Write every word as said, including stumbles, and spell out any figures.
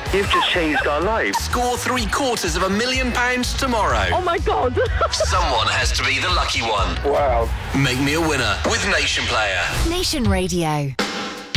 You've just changed our lives. Score three quarters of a million pounds tomorrow. Oh my God. Someone has to be the lucky one. Wow. Make me a winner with Nation Player. Nation Radio.